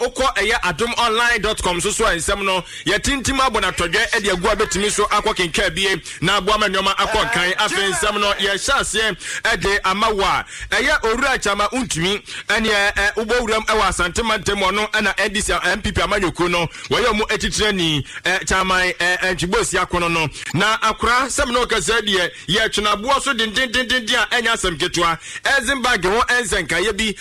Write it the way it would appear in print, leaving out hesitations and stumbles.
ukọ eye adomonline.com so ensem no ye tintim abona todwe e de agua betimi so akọkenka bie na aboa manyoma akọnkan afen ensem no ye hyase e de amawa eye owura chama untumi ene ubowuram e wa asante mantem no na edisi MPP amanyoko no woye mu etitrani chama ntwibosi akono no na akura sem no kasa de ye twena boa so dindindindin a enya asem ketwa Ezenbag ho enzenka ye bi